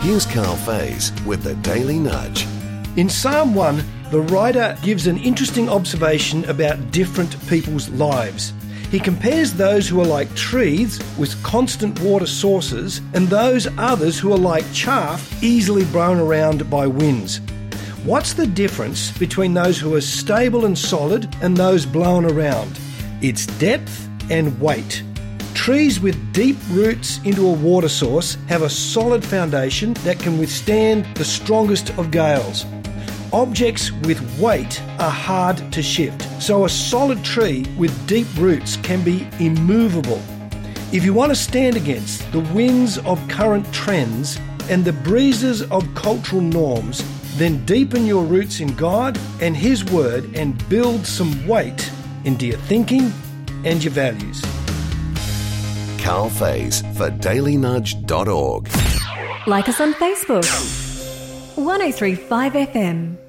Here's Carl Faze with the Daily Nudge. In Psalm 1, the writer gives an interesting observation about different people's lives. He compares those who are like trees with constant water sources and those others who are like chaff easily blown around by winds. What's the difference between those who are stable and solid and those blown around? It's depth and weight. Trees with deep roots into a water source have a solid foundation that can withstand the strongest of gales. Objects with weight are hard to shift, so a solid tree with deep roots can be immovable. If you want to stand against the winds of current trends and the breezes of cultural norms, then deepen your roots in God and His Word and build some weight into your thinking and your values. Carl Faze for dailynudge.org. Like us on Facebook. 1035 FM.